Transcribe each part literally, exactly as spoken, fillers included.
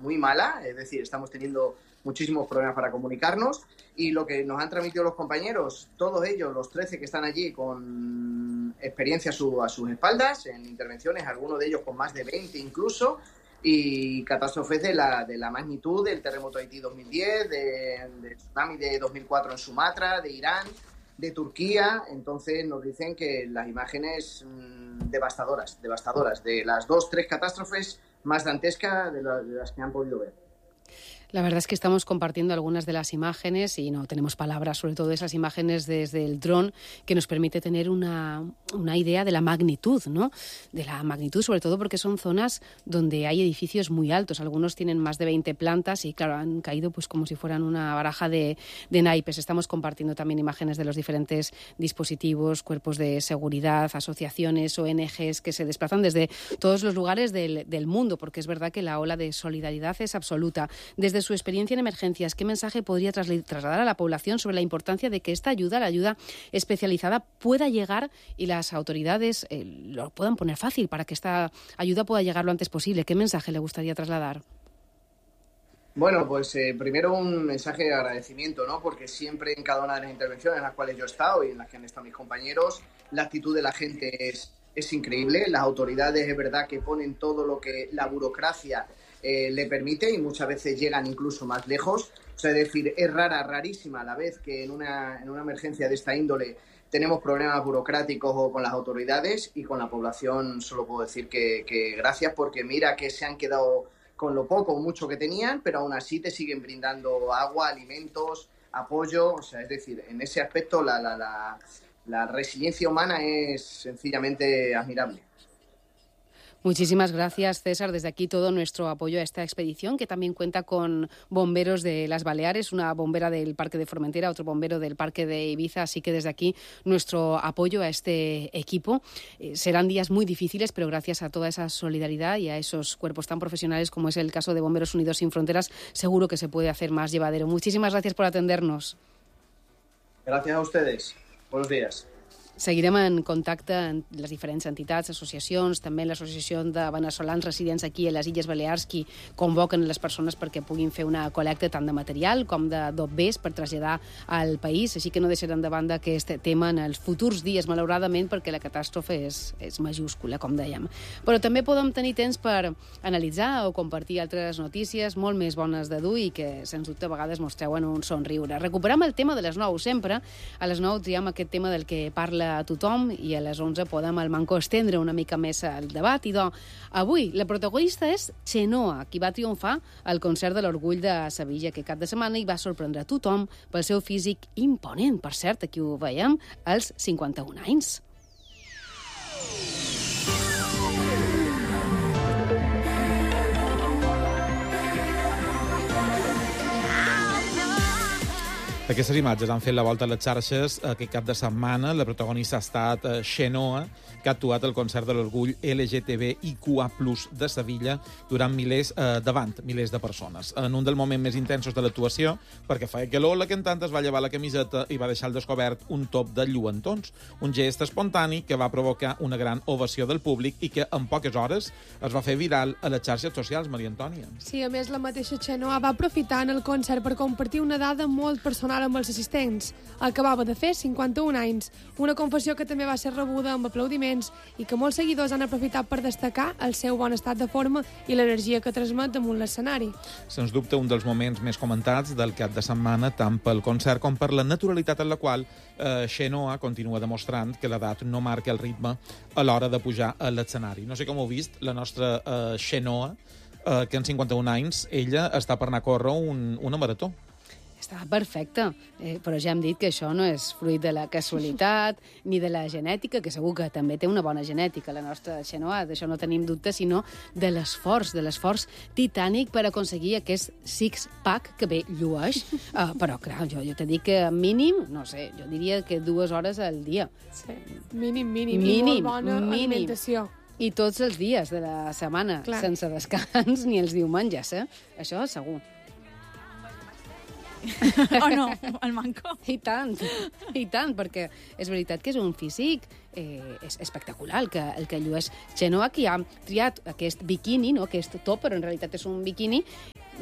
muy mala, es decir, estamos teniendo muchísimos problemas para comunicarnos, y lo que nos han transmitido los compañeros, todos ellos, los trece que están allí, con experiencia a, su, a sus espaldas en intervenciones, algunos de ellos con más de veinte incluso, y catástrofes de la, de la magnitud del terremoto de Haití dos mil diez, de, del tsunami de dos mil cuatro en Sumatra, de Irán, de Turquía. Entonces nos dicen que las imágenes mmm, devastadoras, devastadoras, de las dos, tres catástrofes más dantescas de, la, de las que han podido ver. La verdad es que estamos compartiendo algunas de las imágenes y no tenemos palabras, sobre todo esas imágenes desde el dron, que nos permite tener una, una idea de la magnitud, ¿no? De la magnitud, sobre todo porque son zonas donde hay edificios muy altos. Algunos tienen más de veinte plantas y, claro, han caído pues como si fueran una baraja de, de naipes. Estamos compartiendo también imágenes de los diferentes dispositivos, cuerpos de seguridad, asociaciones, O N Ges que se desplazan desde todos los lugares del, del mundo, porque es verdad que la ola de solidaridad es absoluta. Desde su experiencia en emergencias, ¿qué mensaje podría trasladar a la población sobre la importancia de que esta ayuda, la ayuda especializada, pueda llegar y las autoridades eh, lo puedan poner fácil para que esta ayuda pueda llegar lo antes posible? ¿Qué mensaje le gustaría trasladar? Bueno, pues eh, primero un mensaje de agradecimiento, ¿no? Porque siempre en cada una de las intervenciones en las cuales yo he estado y en las que han estado mis compañeros, la actitud de la gente es, es increíble. Las autoridades es verdad que ponen todo lo que la burocracia Eh, le permite y muchas veces llegan incluso más lejos. O sea, es decir, es rara, rarísima a la vez que en una, en una emergencia de esta índole tenemos problemas burocráticos o con las autoridades, y con la población solo puedo decir que, que gracias, porque mira que se han quedado con lo poco o mucho que tenían, pero aún así te siguen brindando agua, alimentos, apoyo. O sea, es decir, en ese aspecto la, la, la, la resiliencia humana es sencillamente admirable. Muchísimas gracias, César. Desde aquí todo nuestro apoyo a esta expedición, que también cuenta con bomberos de las Baleares, una bombera del Parque de Formentera, otro bombero del Parque de Ibiza. Así que desde aquí nuestro apoyo a este equipo. Eh, serán días muy difíciles, pero gracias a toda esa solidaridad y a esos cuerpos tan profesionales como es el caso de Bomberos Unidos Sin Fronteras, seguro que se puede hacer más llevadero. Muchísimas gracias por atendernos. Gracias a ustedes. Buenos días. Seguirem en contacte amb les diferents entitats, associacions, també l'Associació de Veneçolans Residents aquí a les Illes Balears, qui convoquen les persones perquè puguin fer una col·lecta tant de material com de dobbers per traslladar al país, així que no deixarem de banda aquest tema en els futurs dies, malauradament, perquè la catàstrofe és, és majúscula, com dèiem. Però també podem tenir temps per analitzar o compartir altres notícies molt més bones de dur i que, sens dubte, a vegades mos treuen un somriure. Recuperem el tema de les nou, sempre. A les nou triem aquest tema del que parla a tothom i a les onze podem al Manco estendre una mica més el debat. I doncs, avui la protagonista és Chenoa, qui va triomfar al concert de l'Orgull de Sevilla aquest cap de setmana i va sorprendre a tothom pel seu físic imponent. Per cert, aquí ho veiem, als cinquanta-un anys. Aquestes imatges han fet la volta a les xarxes aquest cap de setmana. La protagonista ha estat Chenoa, que ha actuat al concert de l'Orgull L G T B I Q A plus de Sevilla durant milers, eh, davant milers de persones. En un dels moments més intensos de l'actuació, perquè feia calor, la cantant es va llevar la camiseta i va deixar al descobert un top de lluentons, un gest espontani que va provocar una gran ovació del públic i que en poques hores es va fer viral a les xarxes socials, Maria Antònia. Sí, a més, la mateixa Chenoa va aprofitar en el concert per compartir una dada molt personal amb els assistents. Acabava de fer cinquanta-un anys, una confessió que també va ser rebuda amb aplaudiments i que molts seguidors han aprofitat per destacar el seu bon estat de forma i l'energia que transmet damunt l'escenari. Sens dubte, un dels moments més comentats del cap de setmana, tant pel concert com per la naturalitat en la qual eh, Chenoa continua demostrant que l'edat no marca el ritme a l'hora de pujar a l'escenari. No sé com heu vist la nostra eh, Chenoa, eh, que en cinquanta-un anys ella està per anar a córrer un, una marató. Estava perfecte, eh, però ja hem dit que això no és fruit de la casualitat ni de la genètica, que segur que també té una bona genètica la nostra Chenoa, d'això no tenim dubte, sinó de l'esforç, de l'esforç titànic per aconseguir aquest six-pack que bé llueix. Uh, però, clar, jo, jo t'he dit que mínim, no sé, jo diria que dues hores al dia. Sí, mínim, mínim, mínim i molt bona mínim. alimentació. I tots els dies de la setmana, clar, sense descans ni els diumenges, eh? Això segur. O no, el Manco. I tant, i tant, perquè és veritat que és un físic eh, és espectacular el que, el que llueix Chenoa, que ha triat aquest biquini, no? Aquest top, però en realitat és un biquini,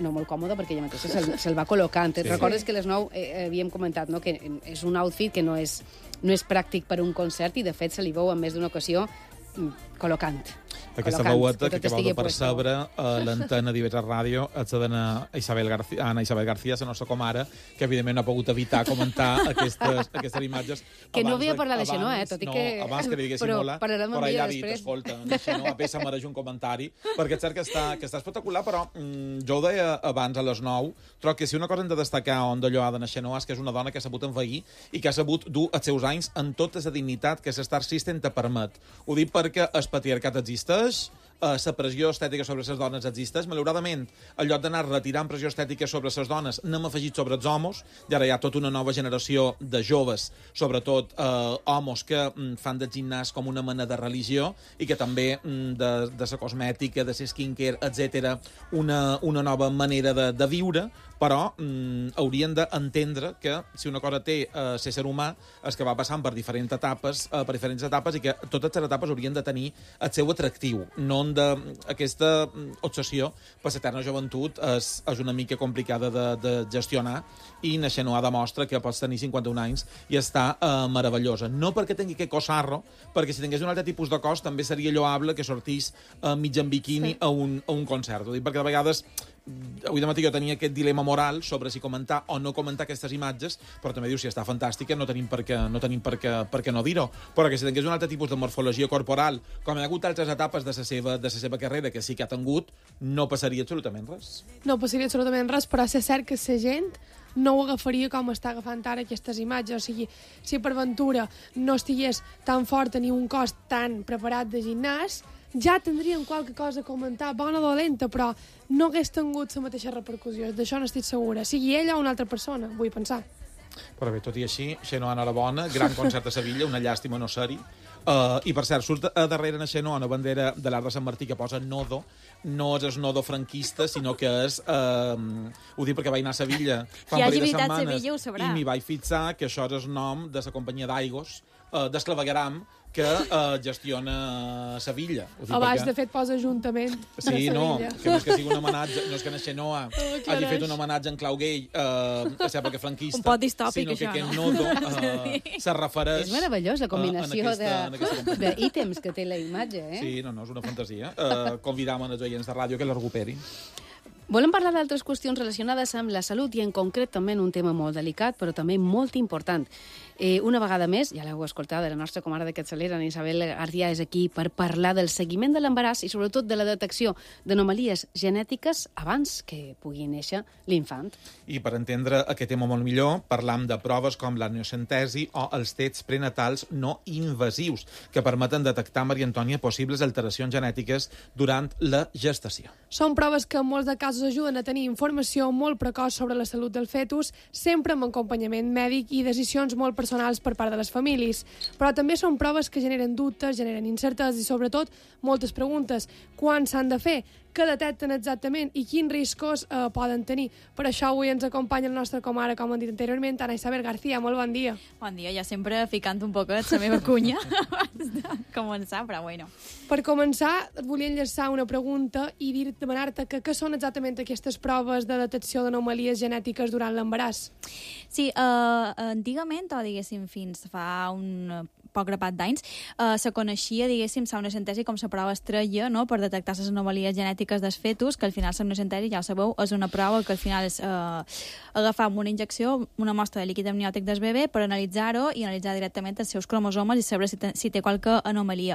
no molt còmode, perquè ella mateixa se'l se va col·locant. Sí. Recordes que a les nou eh, havíem comentat, no?, que és un outfit que no és, no és pràctic per a un concert i, de fet, se li veu en més d'una ocasió col·locant. Aquesta veueta que acabeu de percebre a l'antena d'I V tres Ràdio és d'Anna Isabel García, Anna Isabel García, la nostra comare, que evidentment no ha pogut evitar comentar aquestes, aquestes imatges. Que no havia parlat de Xenoa, eh? Tot i que... No, abans que li diguéssim hola, però ella ha dit, escolta, Xenoa peça mereix un comentari, perquè és cert que està, que està espectacular, però mm, jo ho deia abans a les nou, trobo que si una cosa hem de destacar on d'allò ha d'Anna Xenoa és que és una dona que ha sabut enveir i que ha sabut dur els seus anys en tota la dignitat que la Star System te permet. Ho dic perquè el patriarcat existeix, la uh, pressió estètica sobre les dones existeix. Malauradament, al lloc d'anar retirant pressió estètica sobre les dones, n'hem afegit sobre els homes, i ara hi ha tota una nova generació de joves, sobretot uh, homes que mm, fan del gimnàs com una mena de religió i que també mm, de, de la cosmètica, de la skincare, etcètera, una, una nova manera de, de viure, però mm, haurien d'entendre que si una cosa té uh, ser ser humà és que va passant per diferents etapes, uh, per diferents etapes i que totes les etapes haurien de tenir el seu atractiu, no de aquesta obsessió per l'eterna joventut és, és una mica complicada de, de gestionar i na Xenoa demostra que pots tenir cinquanta-un anys i està uh, meravellosa. No perquè tingui que cosar-lo, perquè si tingués un altre tipus de cos també seria lloable que sortís uh, mig en biquini sí. a, un, a un concert. Ho dic perquè de vegades avui de matí jo tenia aquest dilema moral sobre si comentar o no comentar aquestes imatges, però també diu si està fantàstica no tenim per què no, tenim per què, per què no dir-ho, però que si tingués un altre tipus de morfologia corporal, com hi ha hagut altres etapes de la seva, de la seva carrera que sí que ha tingut, no passaria absolutament res. No passaria absolutament res, però és cert que la gent no ho agafaria com està agafant ara aquestes imatges. O sigui, si per ventura no estigués tan fort ni un cos tan preparat de gimnàs, ja tindríem qualque cosa a comentar, bona o dolenta, però no hagués tingut la mateixa repercussió. D'això no estic segura. Sigui ella o una altra persona, vull pensar. Però bé, tot i així, Xenoa enhorabona, gran concert a Sevilla, una llàstima no ser-hi. Uh, I, per cert, surt a darrere na Xenoa una bandera de l'Arc de Sant Martí que posa Nodo. No és el Nodo franquista, sinó que és... Uh, ho dic perquè vaig anar a Sevilla fa un parell de setmanes i m'hi vaig fixar que això és el nom de la companyia d'aigos, uh, d'Esclavegram, que uh, gestiona Sevilla. Abans, perquè... de fet, posa Ajuntament sí, no, que no és que sigui un homenatge, no és que na Xenoa oh, hagi fet un homenatge en clau gay uh, a l'època franquista, un pot distòpic, sinó que això, aquest no? Nodo uh, se refereix... És meravellós, la combinació uh, d'ítems que té la imatge, eh? Sí, no, no, és una fantasia. Uh, convidam els oients de ràdio que la recuperin. Volem parlar d'altres qüestions relacionades amb la salut i en concret també en un tema molt delicat, però també molt important. Eh, una vegada més, ja l'heu escoltat, la nostra comare de Capçalera, Anna Isabel García, és aquí per parlar del seguiment de l'embaràs i sobretot de la detecció d'anomalies genètiques abans que pugui néixer l'infant. I per entendre aquest tema molt millor, parlam de proves com l'amniocentesi o els tests prenatals no invasius, que permeten detectar, Maria Antònia, possibles alteracions genètiques durant la gestació. Són proves que en molts de casos ajuden a tenir informació molt precoç sobre la salut del fetus, sempre amb acompanyament mèdic i decisions molt personals per part de les famílies. Però també són proves que generen dubtes, generen incerteses i, sobretot, moltes preguntes. Quan s'han de fer? Què detecten exactament i quins riscos eh, poden tenir? Per això avui ens acompanya el nostre comare, com hem dit anteriorment, Anna Isabel García. Molt bon dia. Bon dia, ja sempre ficant un poquet la meva cunya abans de començar, però bueno. Per començar, et volia enllaçar una pregunta i dir, demanar-te que què són exactament aquestes proves de detecció d'anomalies genètiques durant l'embaràs. Sí, eh, antigament, o diguéssim fins fa un poc grapat d'anys, eh, se coneixia, diguéssim, l'amniocentesi com la prova estrella, no?, per detectar les anomalies genètiques dels fetus, que al final l'amniocentesi, ja ho sabeu, és una prova que al final és eh, agafar amb una injecció una mostra de líquid amniòtic del bebè per analitzar-ho i analitzar directament els seus cromosomes i saber si, te, si té qualque anomalia.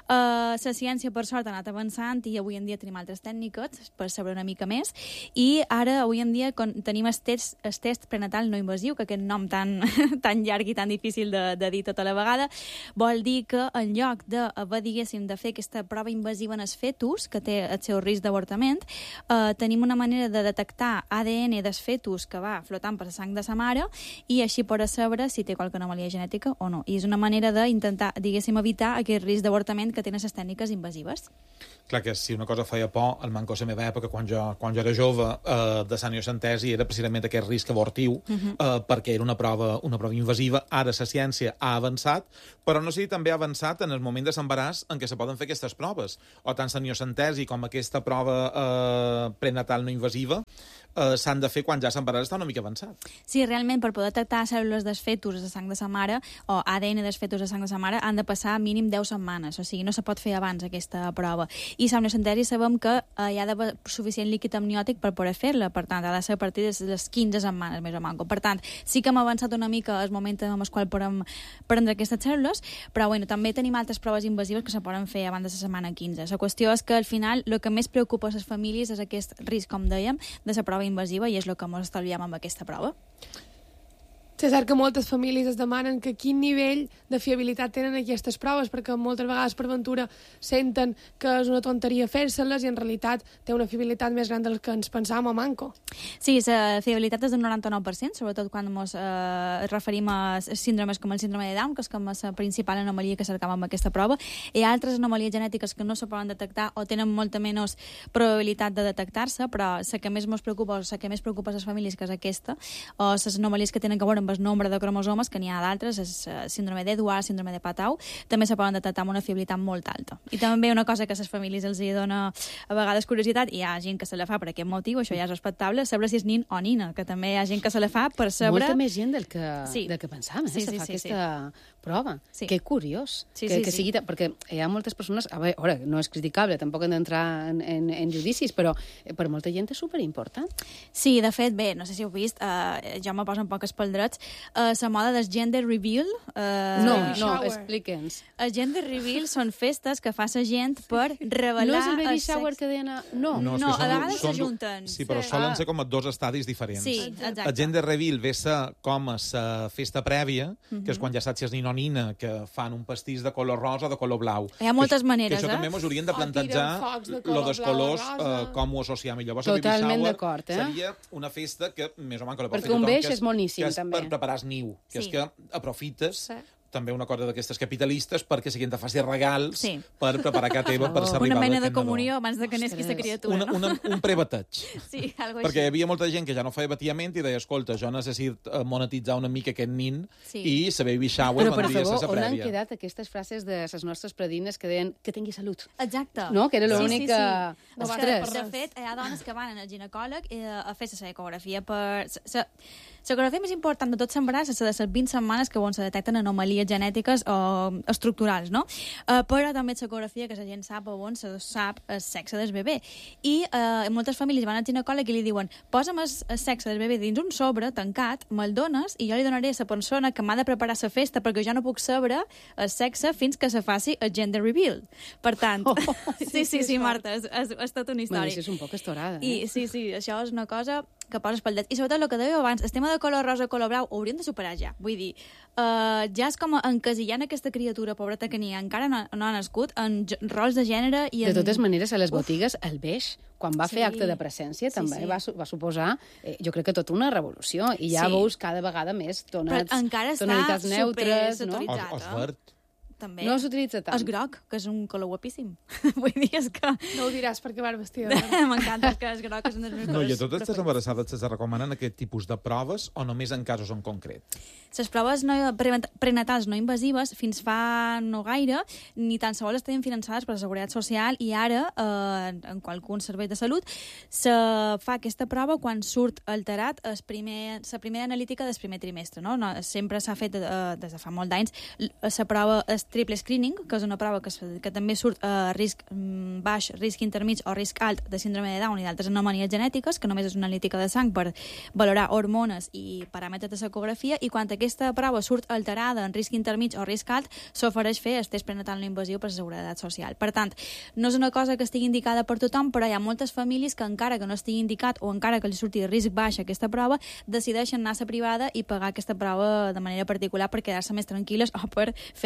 Eh, la ciència, per sort, ha anat avançant i avui en dia tenim altres tècniques per saber una mica més i ara, avui en dia, tenim el test, el test prenatal no invasiu, que aquest nom tan, tan llarg i tan difícil de, de dir tota la vegada, vol dir que en lloc d'haver, diguéssim, de fer aquesta prova invasiva en el fetus, que té el seu risc d'avortament, eh, tenim una manera de detectar A D N del fetus que va flotant per la sang de sa mare i així poder saber si té qualque anomalia genètica o no. I és una manera d'intentar, diguéssim, evitar aquest risc d'avortament que tenen les tècniques invasives. Clar que si una cosa feia por, el manco a la meva època, quan jo, quan jo era jove, eh, de saniocentesi, era precisament aquest risc abortiu, uh -huh. eh, perquè era una prova, una prova invasiva. Ara la ciència ha avançat, però no sé si també ha avançat en el moment de l'embaràs en què se poden fer aquestes proves. O tant saniocentesi com aquesta prova eh, prenatal no invasiva eh, s'han de fer quan ja l'embaràs està una mica avançat. Sí, realment, per poder detectar cèl·lules dels fetus de sang de sa mare o A D N dels fetus de sang de sa mare han de passar mínim deu setmanes, o sigui, no se pot fer abans aquesta prova. I l'amniocentesi sabem que eh, hi ha d'haver suficient líquid amniòtic per poder fer-la, per tant, ha de ser a partir de les quinze setmanes, més o manco. Per tant, sí que hem avançat una mica el moment en el qual podem prendre aquestes cèl·lules, però bueno, també tenim altres proves invasives que se poden fer abans de la setmana quinze. La qüestió és que al final el que més preocupa a les famílies és aquest risc, com dèiem, de la prova invasiva, i és el que ens estalviem amb aquesta prova. És cert que moltes famílies es demanen que quin nivell de fiabilitat tenen aquestes proves, perquè moltes vegades per ventura senten que és una tonteria fer-se-les i en realitat té una fiabilitat més gran del que ens pensàvem a manco. Sí, la fiabilitat és del noranta-nou per cent, sobretot quan ens eh, referim a síndromes com el síndrome de Down, que és com la principal anomalia que cercàvem amb aquesta prova. Hi ha altres anomalies genètiques que no se poden detectar o tenen molta menys probabilitat de detectar-se, però la que més ens preocupa o la que més preocupa a les famílies, que és aquesta, o les anomalies que tenen a veure amb el nombre de cromosomes, que n'hi ha d'altres, és uh, síndrome d'Edouard, síndrome de Patau, també se poden detectar amb una fiabilitat molt alta. I també una cosa que a les famílies els hi dona a vegades curiositat, i hi ha gent que se la fa per aquest motiu, això ja és respectable, saber si és nin o nina, que també hi ha gent que se la fa per saber... Molta més gent del que, sí. del que pensàvem, eh? Sí, se sí, fa sí, aquesta sí. prova. Sí. Que curiós. Sí, que, sí, que sí. sigui, perquè hi ha moltes persones... A veure, no és criticable, tampoc hem d'entrar en, en, en judicis, però per molta gent és superimportant. Sí, de fet, bé, no sé si heu vist, eh, jo me poso un poc espaldrets, eh, la moda del gender reveal... Eh, No, baby no, shower. explica'ns. El gender reveal són festes que fa la gent per revelar... No és el baby el shower sexe. que deien... a- No. No, és que a són- vegades són- s'ajunten. Sí, però Sí. solen Ah. ser com a dos estadis diferents. Sí, exacte. El gender reveal ve ser com a la festa prèvia, que és quan ja saps si és nin o nina, que fan un pastís de color rosa o de color blau. Hi ha moltes que, maneres, que això eh? també ens haurien de O plantejar tiren focs de lo color dels blau o colors, rosa. eh, com ho associem. I llavors Totalment el baby shower d'acord, eh? seria una festa que més o menys que la pot Perquè fer tothom, un beix que és moníssim, que és també. per preparar el niu, que Sí. és que aprofites Sí. també una cosa d'aquestes capitalistes perquè si te faci regals Sí. per preparar casa teva per Oh. s'arribar Una mena de d'aquest nadó. comunió abans de que nesqui la Ostres. criatura, Una, no? una, un prebateig. Sí, algo Perquè hi així. havia molta gent que ja no feia batiament i deia, escolta, jo necessito eh, monetitzar una mica aquest nin Sí. i la baby shower Però, per vendria a favor, ser on han prèvia. quedat aquestes frases de les nostres predines que deien que tingui salut? Exacte. No? Que era Sí, l'únic sí, que... sí. No És va que, per de res. fet, hi ha dones que van al ginecòleg eh, a fer la ecografia per... L'ecografia més important de tot l'embaràs és la de les vint setmanes que on se detecten anomalies genètiques o estructurals, no? Uh, però també l'ecografia que la gent sap on se sap el sexe del bebè. I uh, moltes famílies van al ginecòleg i li diuen posa'm el, el sexe del bebè dins un sobre tancat, me'l dones i jo li donaré a la persona que m'ha de preparar la festa perquè jo no puc saber el sexe fins que se faci el gender reveal. Per tant, Oh, sí, sí, sí, Marta, és, és, és tota una Bueno, història. això és un poc estorada, eh? I sí, sí, això és una cosa que posa espaldet. I sobretot el que dèieu abans, el tema de color rosa, color blau, ho hauríem de superar ja. Vull dir, uh, ja és com encasillant aquesta criatura pobreta que ni encara no, no ha nascut en g- rols de gènere i en... De totes maneres, a les botigues, el beix, quan va Sí. fer acte de presència, Sí, també sí. Va, su- va suposar, eh, jo crec que tota una revolució. I ja Sí. veus cada vegada més tonats, Però encara està tonalitats neutres, no? supersaturitzat. O, o és verd. També. No s'utilitza tant. És groc, que és un color guapíssim. Vull dir, és que... No ho diràs perquè vas vestida. de verd. M'encanta, és que és groc, és un dels meus No, i a colors totes les preferits. embarassades se recomanen aquest tipus de proves o només en casos en concret? Les proves no, pre- prenatals no invasives fins fa no gaire ni tan sols estaven finançades per la Seguretat Social i ara, eh, en qualcun servei de salut, se fa aquesta prova quan surt alterat el primer, la primera analítica del primer trimestre. No? No, sempre s'ha fet eh, des de fa molt d'anys la prova, el triple screening, que és una prova que, es, que també surt a risc mm, baix, risc intermig o risc alt de síndrome de Down i d'altres anomalies genètiques, que només és una analítica de sang per valorar hormones i paràmetres de l'ecografia, i quan aquesta prova surt alterada en risc intermig o risc alt, s'ofereix fer el test prenatal no invasiu per la Seguretat Social. Per tant, no és una cosa que estigui indicada per tothom, però hi ha moltes famílies que encara que no estigui indicat o encara que li surti de risc baix aquesta prova, decideixen anar a la privada i pagar aquesta prova de manera particular per quedar-se més tranquil·les o per fer un gender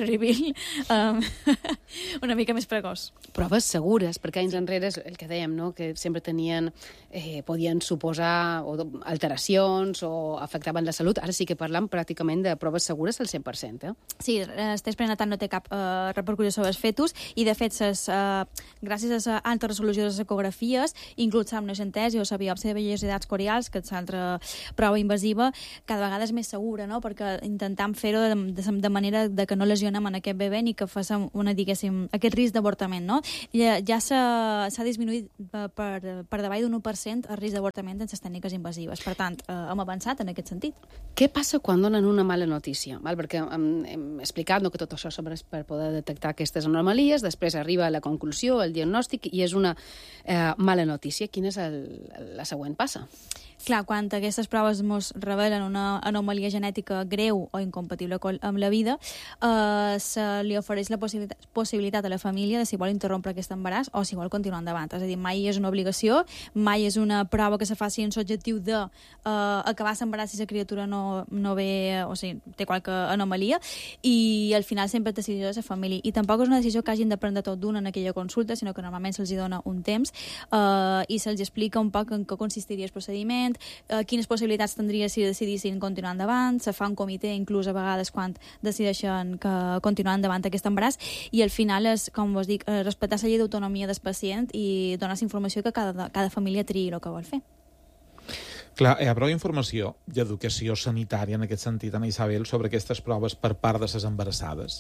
reveal um, una mica més precoç. Proves segures, perquè anys enrere és el que dèiem, no? Que sempre tenien, eh, podien suposar o alteracions o afectaven la salut. Ara sí que parlam pràcticament de proves segures al cent per cent. Eh? Sí, el test prenatal no té cap eh, repercussió sobre els fetus i, de fet, ses, eh, gràcies a la alta resolució de les ecografies, inclús amb necentesi o la biòpsia de vellositats corials, que és l'altra prova invasiva, cada vegada és més segura, no? Perquè intentam fer-ho de, de, de manera de que no lesionem en aquest bebè ni que facin una, diguéssim, aquest risc d'avortament, no? Ja, ja s'ha disminuït per, per davall d'un u per cent el risc d'avortament en les tècniques invasives. Per tant, eh, hem avançat en aquest sentit. Què passa quan donen una mala notícia? Val? Perquè hem, hem explicat no, que tot això sobre per poder detectar aquestes anomalies, després arriba a la conclusió, el diagnòstic, i és una eh, mala notícia. Quina és el, la següent passa? Clar, quan aquestes proves ens revelen una anomalia genètica greu o incompatible amb la vida, eh, se li ofereix la possibilitat, possibilitat a la família de si vol interrompre aquest embaràs o si vol continuar endavant. És a dir, mai és una obligació, mai és una prova que se faci en l'objectiu de eh, acabar l'embaràs si la criatura no, no ve, o sigui, té qualque anomalia, i al final sempre és decisió de la família. I tampoc és una decisió que hagin de prendre tot d'una en aquella consulta, sinó que normalment se'ls dona un temps eh, i se'ls explica un poc en què consistiria el procediment, Uh, quines possibilitats tindria si decidissin continuar endavant, se fa un comitè inclús a vegades quan decideixen que continuar endavant aquest embaràs, i al final és, com vos dic, respectar la llei d'autonomia del pacient i donar la informació que cada, cada família triï el que vol fer. Clar, hi ha prou informació i educació sanitària en aquest sentit, Ana Isabel, sobre aquestes proves per part de les embarassades?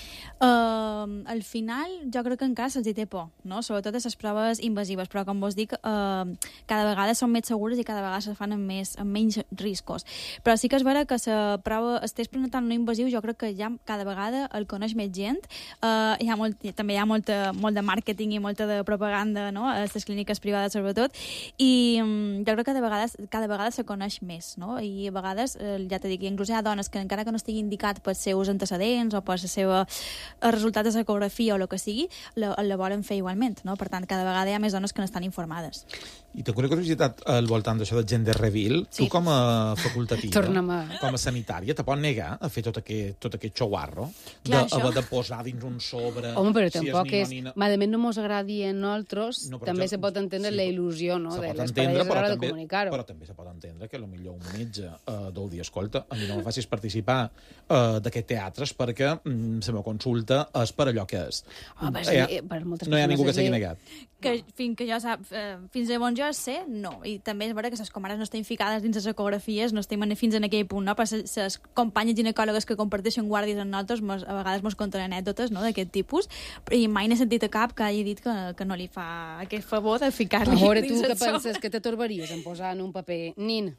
Uh, al final jo crec que encara se'ls hi té por, no? Sobretot a les proves invasives, però com vos dic, uh, cada vegada són més segures i cada vegada se fan amb, més, amb menys riscos. Però sí que és vera que la prova, el test prenatal no invasiu, jo crec que ja cada vegada el coneix més gent. Uh, hi ha molt, també hi ha molta, molt de màrqueting i molta de propaganda, no? A les clíniques privades sobretot, i um, jo crec que de vegades, cada vegada se coneix més, no? I a vegades, uh, ja t'he dit, inclús hi ha dones que encara que no estigui indicat pels seus antecedents o per la seva els resultats de l'ecografia o el que sigui, la, la volen fer igualment, no? Per tant, cada vegada hi ha més dones que n'estan informades. I tinc una curiositat al voltant d'això de gender reveal. Sí. Tu, com a facultativa, a... com a sanitària, te pot negar a fer tot aquest, tot aquest xouarro d'haver de posar dins un sobre... Home, però si tampoc és... Nina... Malament no mos agradi a nosaltres, no, també jo... se pot entendre sí, la il·lusió, no? De les parelles a l'hora de comunicar-ho. Però també se pot entendre que potser un metge uh, deu dir, escolta, a mi no me facis participar uh, d'aquest teatres perquè mm, la meva consulta és per allò que és. Home, sí, eh, per moltes no hi ha ningú que s'hagi negat. Que, fins que jo sap, eh, fins a on jo sé, no. I també és vera que les comares no estan ficades dins les ecografies, no estem fins en aquell punt, no? Però les companyes ginecòlogues que comparteixen guàrdies amb nosaltres, mos, a vegades mos conten anècdotes, no?, d'aquest tipus, i mai n'he sentit a cap que hagi dit que, que no li fa aquest favor de ficar-li dins el sobre. Tu que penses que t'atorbaries en posar en un paper nin?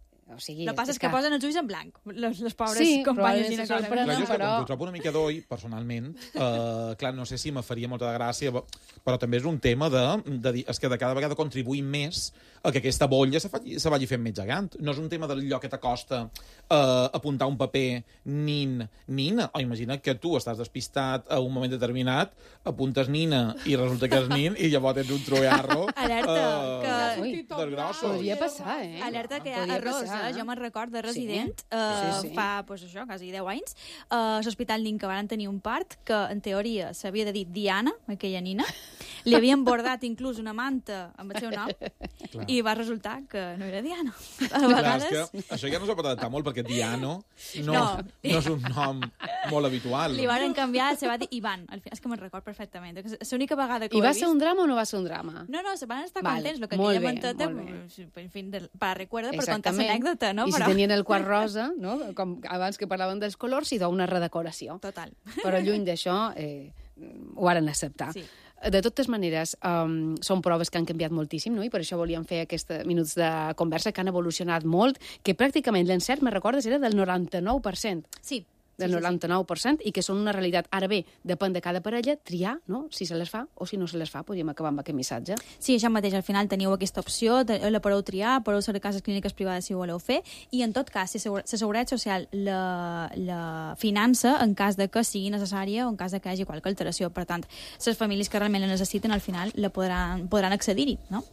O sigui, el que passa és que, que posen els ulls en blanc, les, les pobres sí, companyes ginecòlogues. Clar, jo però... ho trobo una mica d'oi, personalment. Uh, clar, no sé si me faria molta de gràcia, però també és un tema de, de dir, és que de cada vegada contribuïm més a que aquesta bolla se, faci, se vagi fent més gegant. No és un tema d'allò que t'acosta uh, apuntar un paper nin, nina, o imagina't que tu estàs despistat a un moment determinat, apuntes nina i resulta que és nin i llavors tens un troiarro. Alerta, uh, que... Ui, del grosso. Podria passar, eh? Alerta que hi ha errors, eh? Jo me'n record de resident, sí. Uh, sí, sí. fa, pues això, quasi deu anys, uh, a l'Hospital Nin, que van tenir un part, que en teoria s'havia de dir Diana, aquella nina, li havien bordat inclús una manta amb el seu nom, clar. I va resultar que no era Diana. A vegades... Clar, és que això ja no s'ha pot adaptar molt, perquè Diano no, no. no és un nom molt habitual. Li van canviar, se va dir Ivan. És que me'n record perfectament. És l'única vegada que I ho he va vist. ser un drama o no va ser un drama? No, no, se van estar vale, contents. Lo que molt aquella bé, manteta, molt en fin, de, para recuerda, per contar l'anècdota, no? I Però... si tenien el quart rosa, no? Com abans que parlaven dels colors, hi dona una redecoració. Total. Però lluny d'això, eh, ho varen acceptar. Sí. De totes maneres, um, són proves que han canviat moltíssim, no? I per això volíem fer aquests minuts de conversa que han evolucionat molt, que pràcticament l'encert, me recordes, era del noranta-nou per cent. Sí. Del sí, noranta-nou per cent, sí, sí. I que són una realitat. Ara bé, depèn de cada parella triar, no?, si se les fa o si no se les fa. Podríem acabar amb aquest missatge. Sí, això mateix. Al final teniu aquesta opció, la podeu triar, podeu cercar les clíniques privades si ho voleu fer, i en tot cas, si la Seguretat Social la, la finança en cas de que sigui necessària o en cas de que hi hagi qualque alteració. Per tant, les famílies que realment la necessiten, al final la podran, podran accedir-hi, no?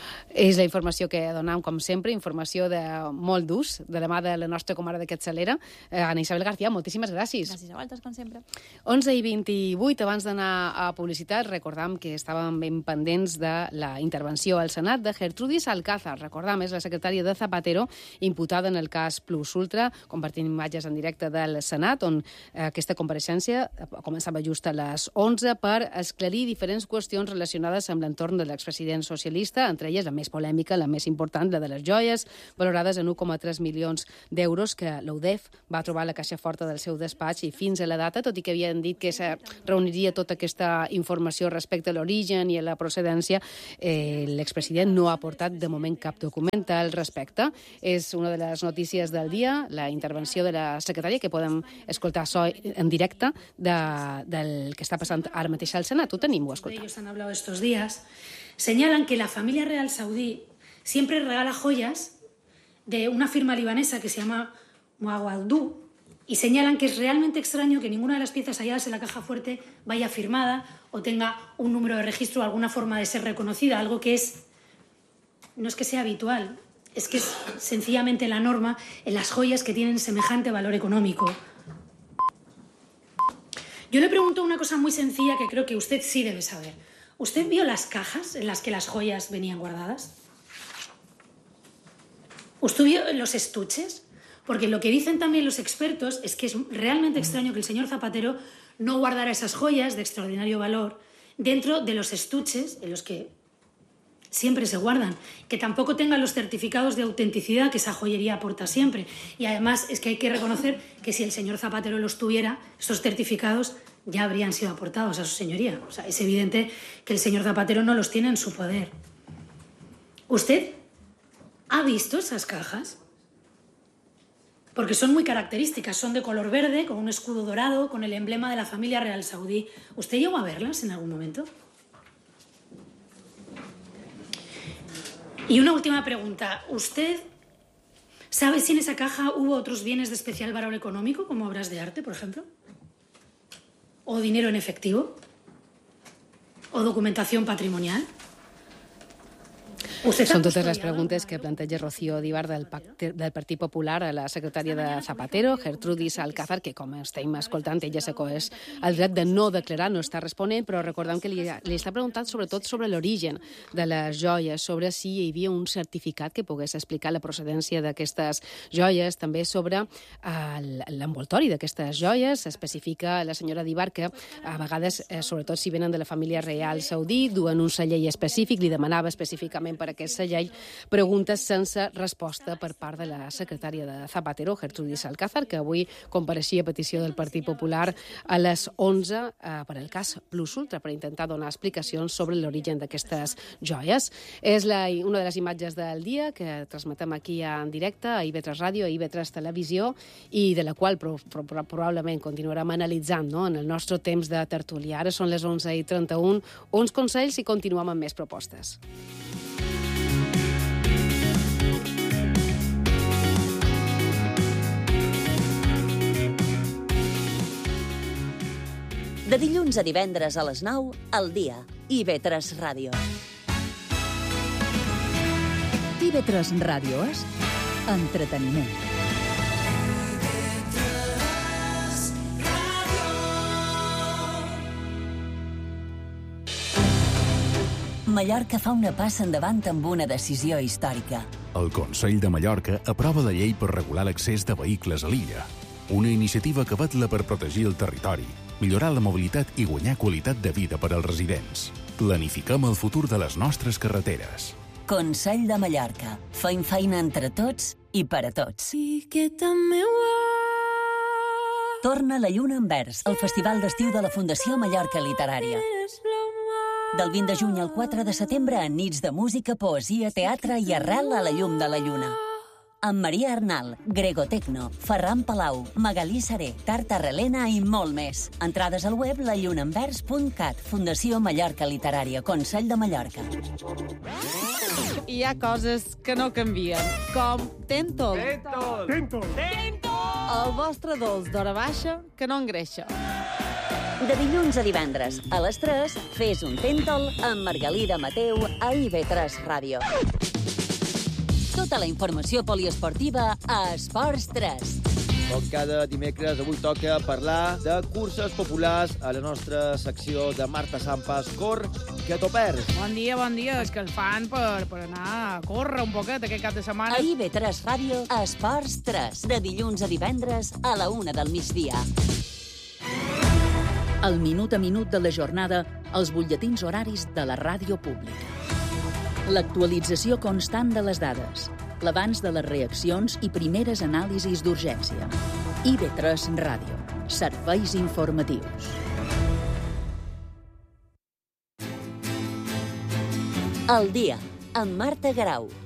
És la informació que donam, com sempre, informació de molt d'ús, de la mà de la nostra comare de Capçalera. Eh, Ana Isabel García, moltíssimes gràcies. Gràcies a vosaltres, com sempre. onze i vint-i-vuit, abans d'anar a publicitat, recordam que estàvem ben pendents de la intervenció al Senat de Gertrudis Alcázar. Recordam, és la secretària de Zapatero, imputada en el cas Plus Ultra, compartint imatges en directe del Senat, on aquesta compareixença començava just a les onze per esclarir diferents qüestions relacionades amb l'entorn de l'expresident socialista, entre elles la més polèmica, la més important, la de les joies, valorades en un coma tres milions d'euros que l'U D E F va trobar a la caixa forta del seu despatx, i fins a la data, tot i que havien dit que se reuniria tota aquesta informació respecte a l'origen i a la procedència, eh, l'expresident no ha aportat de moment cap document al respecte. És una de les notícies del dia, la intervenció de la secretària, que podem escoltar so en directe de, del que està passant ara mateix al Senat. Ho tenim, ho escoltem. Ellos han hablado estos días. Señalan que la familia real saudí siempre regala joyas de una firma libanesa que se llama Muawaddu, y señalan que es realmente extraño que ninguna de las piezas halladas en la caja fuerte vaya firmada o tenga un número de registro o alguna forma de ser reconocida, algo que es, no es que sea habitual, es que es sencillamente la norma en las joyas que tienen semejante valor económico. Yo le pregunto una cosa muy sencilla que creo que usted sí debe saber. ¿Usted vio las cajas en las que las joyas venían guardadas? ¿Usted vio los estuches? Porque lo que dicen también los expertos es que es realmente extraño que el señor Zapatero no guardara esas joyas de extraordinario valor dentro de los estuches en los que siempre se guardan, que tampoco tengan los certificados de autenticidad que esa joyería aporta siempre. Y además es que hay que reconocer que si el señor Zapatero los tuviera, esos certificados ya habrían sido aportados a su señoría. O sea, es evidente que el señor Zapatero no los tiene en su poder. ¿Usted ha visto esas cajas? Porque son muy características, son de color verde, con un escudo dorado, con el emblema de la familia real saudí. ¿Usted llegó a verlas en algún momento? Y una última pregunta. ¿Usted sabe si en esa caja hubo otros bienes de especial valor económico, como obras de arte, por ejemplo? ¿O dinero en efectivo? ¿O documentación patrimonial? Són totes les preguntes que planteja Rocío Díbar del, del Partit Popular a la secretària de Zapatero, Gertrudis Alcázar, que, com estem escoltant, ella s'acoeix el dret de no declarar, no està responent, però recordem que li, li està preguntant sobretot sobre l'origen de les joies, sobre si hi havia un certificat que pogués explicar la procedència d'aquestes joies, també sobre uh, l'envoltori d'aquestes joies. Especifica la senyora Díbar que a vegades, eh, sobretot si venen de la família real saudí, duen un cellell específic, li demanava específicament per aquesta llei, preguntes sense resposta per part de la secretària de Zapatero, Gertrudis Alcázar, que avui compareixia a petició del Partit Popular a les onze eh, per al cas Plus Ultra, per intentar donar explicacions sobre l'origen d'aquestes joies. És la, una de les imatges del dia que transmetem aquí en directe a I V tres Ràdio, a I V tres Televisió, i de la qual pro, pro, probablement continuarem analitzant, no?, en el nostre temps de tertúlia. Ara són les onze i trenta-u, uns consells i continuem amb més propostes. De dilluns a divendres a les nou, al dia, I V tres Ràdio. I V tres Ràdio és entreteniment. Mallorca fa una passa endavant amb una decisió històrica. El Consell de Mallorca aprova la llei per regular l'accés de vehicles a l'illa. Una iniciativa que vetla per protegir el territori, millorar la mobilitat i guanyar qualitat de vida per als residents. Planifiquem el futur de les nostres carreteres. Consell de Mallorca. Fem feina entre tots i per a tots. Torna la lluna en vers, el festival d'estiu de la Fundació Mallorca Literària. Del vint de juny al quatre de setembre, en nits de música, poesia, teatre i arrel a la llum de la lluna. Amb Maria Arnal, Grego Tecno, Ferran Palau, Magalí Saré, Tarta Relena i molt més. Entrades al web la lluna en vers punt cat. Fundació Mallorca Literària, Consell de Mallorca. Hi ha coses que no canvien, com Tentol. Tentol. Tentol. Tentol. El vostre dolç d'hora baixa que no engreixa. De dilluns a divendres, a les tres, fes un tèntol amb Margalida Mateu a I V tres Ràdio. Tota la informació poliesportiva a Esports tres. Com cada dimecres, avui toca parlar de curses populars a la nostra secció de Marta Sampas. Cor, que t'ho perds. Bon dia, bon dia. És que el fan per, per anar a córrer un poquet aquest cap de setmana. A I V tres Ràdio, a Esports tres, de dilluns a divendres a la una del migdia. El minut a minut de la jornada, els butlletins horaris de la ràdio pública. L'actualització constant de les dades, l'abans de les reaccions i primeres anàlisis d'urgència. I V tres Ràdio. Serveis informatius. El dia, amb Marta Garau.